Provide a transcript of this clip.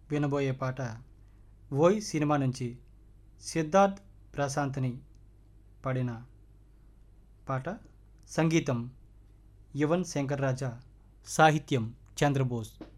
వినబోయే పాట ఓయ్ సినిమా నుంచి సిద్ధార్థ్ ప్రశాంత్ని పాడిన పాట. సంగీతం యువన్ శంకర్ రాజా, సాహిత్యం చంద్రబోస్.